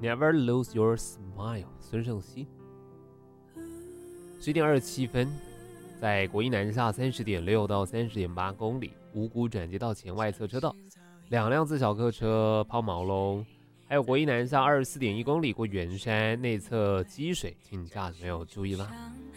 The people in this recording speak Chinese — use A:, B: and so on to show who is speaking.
A: Never lose your smile， 孙盛熙。10点27分，在国一南下30.6到30.8公里，五股转接道前外侧车道，2辆自小客车抛锚喽。还有国一南下24.1公里过圆山内侧积水，请驾驶朋友注意啦。